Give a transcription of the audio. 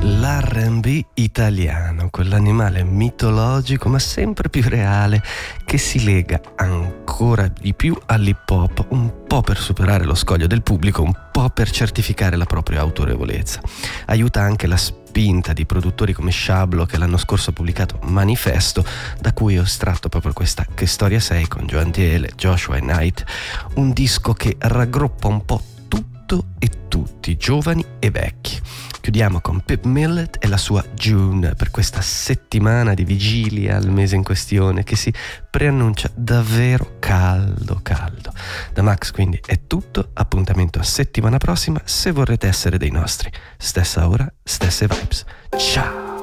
l'R&B italiano, quell'animale mitologico ma sempre più reale che si lega ancora di più all'hip hop, un po' per superare lo scoglio del pubblico, un po' per certificare la propria autorevolezza. Aiuta anche la spinta di produttori come Shablo, che l'anno scorso ha pubblicato Manifesto, da cui ho estratto proprio questa Che storia sei con Joan Thiele, Joshua e Knight, un disco che raggruppa un po' tutto e tutti, giovani e vecchi. Chiudiamo con Pip Millet e la sua June per questa settimana di vigilia al mese in questione che si preannuncia davvero caldo. Da Max quindi è tutto, appuntamento a settimana prossima se vorrete essere dei nostri. Stessa ora, stesse vibes. Ciao!